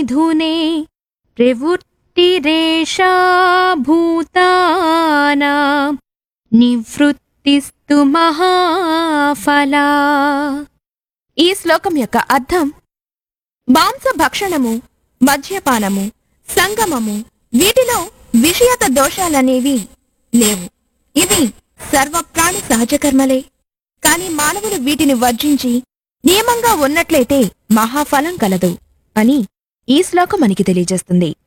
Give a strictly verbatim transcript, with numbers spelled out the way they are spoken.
నిధునే ప్రవృత్తిరేషా భూతానాం నివృత్తిస్తు మహాఫలా. ఈ శ్లోకం యొక్క అర్థం: మాంస భక్షణము, మద్యపానము, సంగమము వీటిలో విషయత దోషాలనేవి లేవు. ఇవి సర్వప్రాణి సహజ కర్మలే. కాని మానవులు వీటిని వర్జించి నియమంగా ఉన్నట్లయితే మహాఫలం కలదు అని ఈ శ్లోకం మనకి తెలియజేస్తుంది.